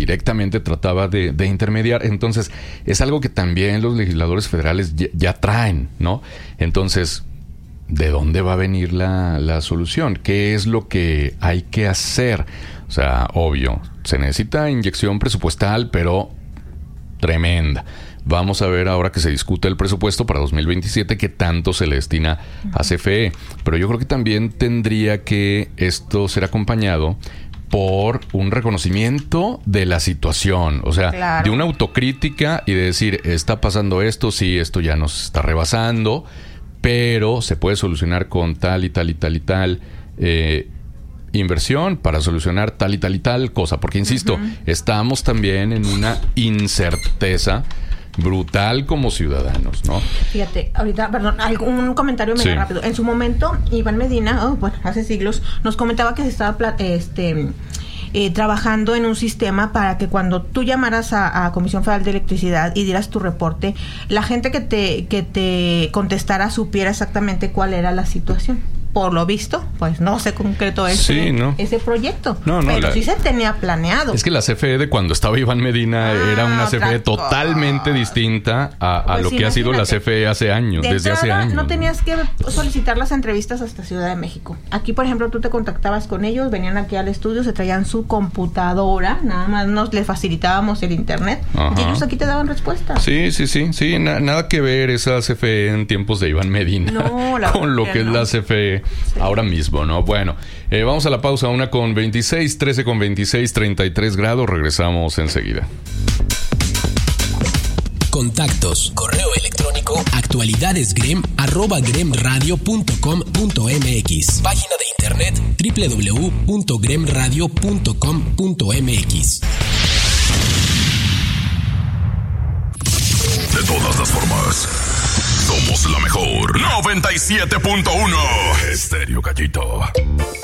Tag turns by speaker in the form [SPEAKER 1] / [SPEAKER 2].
[SPEAKER 1] directamente trataba de intermediar. Entonces, es algo que también los legisladores federales ya traen, ¿no? Entonces, ¿de dónde va a venir la solución? ¿Qué es lo que hay que hacer? O sea, obvio, se necesita inyección presupuestal, pero tremenda. Vamos a ver ahora que se discute el presupuesto para 2027 qué tanto se le destina a CFE. Pero yo creo que también tendría que esto ser acompañado por un reconocimiento de la situación. O sea, claro, de una autocrítica y de decir, está pasando esto, sí, esto ya nos está rebasando, pero se puede solucionar con tal y tal y tal y tal inversión para solucionar tal y tal y tal cosa. Porque, insisto, estamos también en una incerteza brutal como ciudadanos, ¿no?
[SPEAKER 2] Fíjate, ahorita, perdón, un comentario mega rápido. En su momento, Iván Medina, hace siglos, nos comentaba que se estaba trabajando en un sistema para que cuando tú llamaras a Comisión Federal de Electricidad y dieras tu reporte, la gente que te contestara supiera exactamente cuál era la situación. Por lo visto, pues no se concretó ese proyecto. Pero sí se tenía planeado.
[SPEAKER 1] Es que la CFE de cuando estaba Iván Medina era una CFE totalmente distinta a lo que ha sido la CFE hace años, desde hace años.
[SPEAKER 2] No tenías que solicitar las entrevistas hasta Ciudad de México. Aquí, por ejemplo, tú te contactabas con ellos, venían aquí al estudio, se traían su computadora, nada más les facilitábamos el internet. Ajá. Y ellos aquí te daban respuesta.
[SPEAKER 1] Sí. Nada que ver esa CFE en tiempos de Iván Medina con lo que es la CFE ahora mismo, ¿no? Bueno, vamos a la pausa, 1:26, 13:26, 33 grados. Regresamos enseguida.
[SPEAKER 3] Contactos, correo electrónico, actualidadesgrem@gremradio.com.mx. Página de internet www.gremradio.com.mx.
[SPEAKER 4] De todas las formas, somos la mejor. 97.1 Estéreo Gallito.